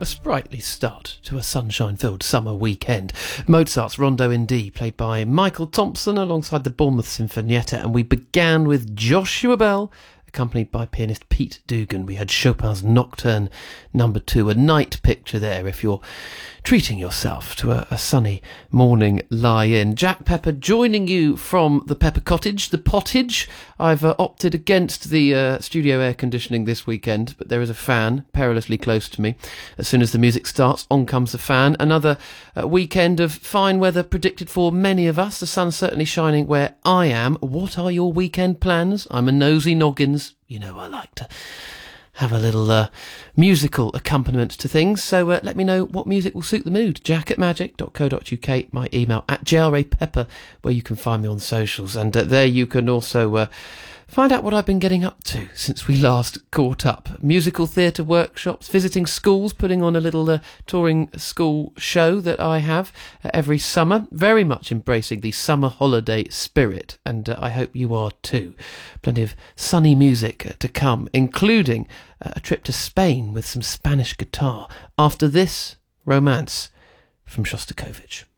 sprightly start to a sunshine-filled summer weekend. Mozart's Rondo in D, played by Michael Thompson alongside the Bournemouth Sinfonietta, and we began with Joshua Bell, accompanied by pianist Pete Dugan. We had Chopin's Nocturne number 2, a night picture there if you're treating yourself to a sunny morning lie-in. Jack Pepper joining you from the Pepper Cottage, the pottage. I've opted against the studio air conditioning this weekend, but there is a fan perilously close to me. As soon as the music starts, on comes the fan. Another weekend of fine weather predicted for many of us. The sun's certainly shining where I am. What are your weekend plans? I'm a nosy noggins. You know I like to have a little musical accompaniment to things, so let me know what music will suit the mood. jack@magic.co.uk, my email at jrapepper, where you can find me on socials, and there you can also find out what I've been getting up to since we last caught up. Musical theatre workshops, visiting schools, putting on a little touring school show that I have every summer. Very much embracing the summer holiday spirit, and I hope you are too. Plenty of sunny music to come, including a trip to Spain with some Spanish guitar. After this, romance from Shostakovich.